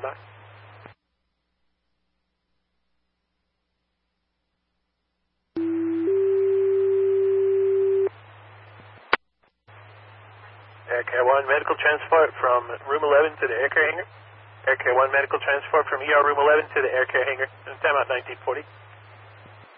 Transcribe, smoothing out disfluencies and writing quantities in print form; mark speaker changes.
Speaker 1: by. Aircare 1 medical transport from room 11 to the aircare hangar. Aircare 1 medical transport from ER room 11 to the aircare hangar. Time out 1940.